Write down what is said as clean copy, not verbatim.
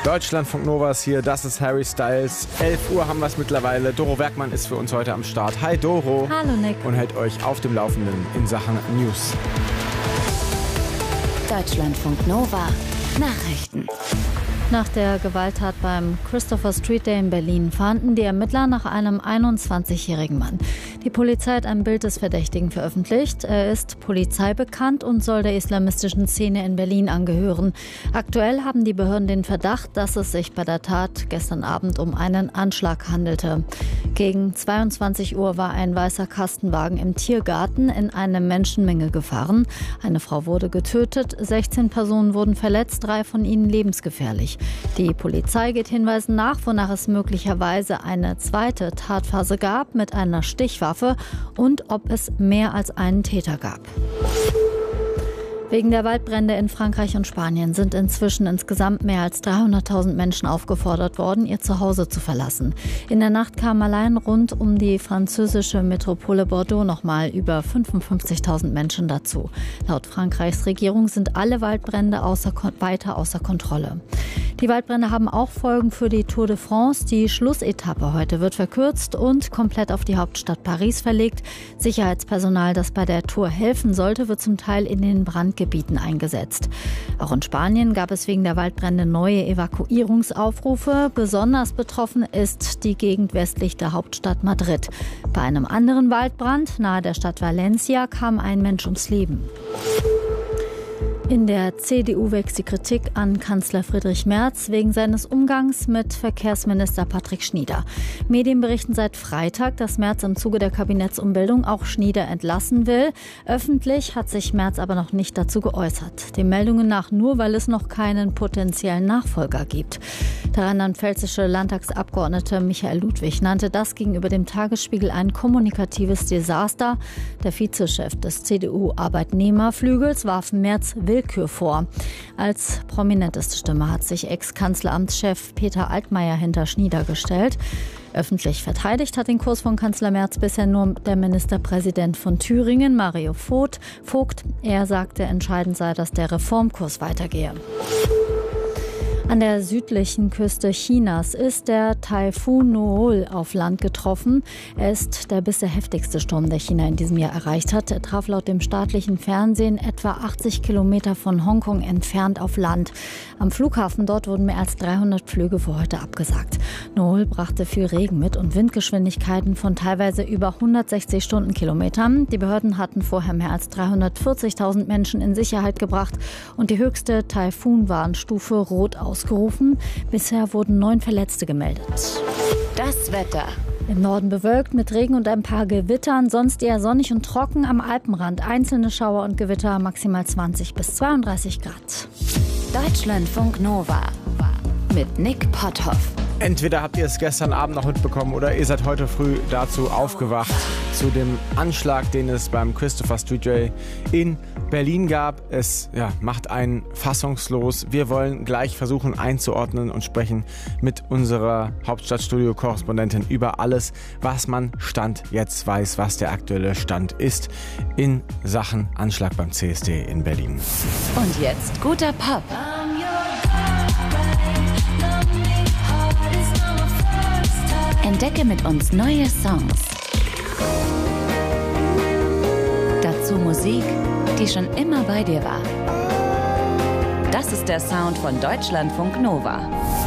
Deutschlandfunk Nova ist hier, das ist Harry Styles. 11 Uhr haben wir es mittlerweile. Doro Werkmann ist für uns heute am Start. Hi Doro. Hallo Nick. Und hält euch auf dem Laufenden in Sachen News. Deutschlandfunk Nova Nachrichten. Nach der Gewalttat beim Christopher Street Day in Berlin fahnden die Ermittler nach einem 21-jährigen Mann. Die Polizei hat ein Bild des Verdächtigen veröffentlicht. Er ist polizeibekannt und soll der islamistischen Szene in Berlin angehören. Aktuell haben die Behörden den Verdacht, dass es sich bei der Tat gestern Abend um einen Anschlag handelte. Gegen 22 Uhr war ein weißer Kastenwagen im Tiergarten in eine Menschenmenge gefahren. Eine Frau wurde getötet, 16 Personen wurden verletzt, 3 von ihnen lebensgefährlich. Die Polizei geht Hinweisen nach, wonach es möglicherweise eine zweite Tatphase gab mit einer Stichwaffe und ob es mehr als einen Täter gab. Wegen der Waldbrände in Frankreich und Spanien sind inzwischen insgesamt mehr als 300.000 Menschen aufgefordert worden, ihr Zuhause zu verlassen. In der Nacht kamen allein rund um die französische Metropole Bordeaux nochmal über 55.000 Menschen dazu. Laut Frankreichs Regierung sind alle Waldbrände weiter außer Kontrolle. Die Waldbrände haben auch Folgen für die Tour de France. Die Schlussetappe heute wird verkürzt und komplett auf die Hauptstadt Paris verlegt. Sicherheitspersonal, das bei der Tour helfen sollte, wird zum Teil in den Brandgebieten eingesetzt. Auch in Spanien gab es wegen der Waldbrände neue Evakuierungsaufrufe. Besonders betroffen ist die Gegend westlich der Hauptstadt Madrid. Bei einem anderen Waldbrand nahe der Stadt Valencia kam ein Mensch ums Leben. In der CDU wächst die Kritik an Kanzler Friedrich Merz wegen seines Umgangs mit Verkehrsminister Patrick Schnieder. Medien berichten seit Freitag, dass Merz im Zuge der Kabinettsumbildung auch Schnieder entlassen will. Öffentlich hat sich Merz aber noch nicht dazu geäußert. Den Meldungen nach nur, weil es noch keinen potenziellen Nachfolger gibt. Der rheinland-pfälzische Landtagsabgeordnete Michael Ludwig nannte das gegenüber dem Tagesspiegel ein kommunikatives Desaster. Der Vizechef des CDU-Arbeitnehmerflügels warf Merz Willkür vor. Als prominenteste Stimme hat sich Ex-Kanzleramtschef Peter Altmaier hinter Schnieder gestellt. Öffentlich verteidigt hat den Kurs von Kanzler Merz bisher nur der Ministerpräsident von Thüringen, Mario Vogt. Er sagte, entscheidend sei, dass der Reformkurs weitergehe. An der südlichen Küste Chinas ist der Taifun Nool auf Land getroffen. Er ist der bisher heftigste Sturm, der China in diesem Jahr erreicht hat. Er traf laut dem staatlichen Fernsehen etwa 80 Kilometer von Hongkong entfernt auf Land. Am Flughafen dort wurden mehr als 300 Flüge für heute abgesagt. Nool brachte viel Regen mit und Windgeschwindigkeiten von teilweise über 160 Stundenkilometern. Die Behörden hatten vorher mehr als 340.000 Menschen in Sicherheit gebracht und die höchste Taifun-Warnstufe rot ausgerufen. Bisher wurden 9 Verletzte gemeldet. Das Wetter. Im Norden bewölkt mit Regen und ein paar Gewittern, sonst eher sonnig und trocken am Alpenrand. Einzelne Schauer und Gewitter, maximal 20 bis 32 Grad. Deutschlandfunk Nova mit Nick Potthoff. Entweder habt ihr es gestern Abend noch mitbekommen oder ihr seid heute früh dazu aufgewacht, zu dem Anschlag, den es beim Christopher Street Day in Berlin gab. Es macht einen fassungslos. Wir wollen gleich versuchen einzuordnen und sprechen mit unserer Hauptstadtstudio-Korrespondentin über alles, was man Stand jetzt weiß, was der aktuelle Stand ist in Sachen Anschlag beim CSD in Berlin. Und jetzt guter Pop. Entdecke mit uns neue Songs. Dazu Musik, die schon immer bei dir war. Das ist der Sound von Deutschlandfunk Nova.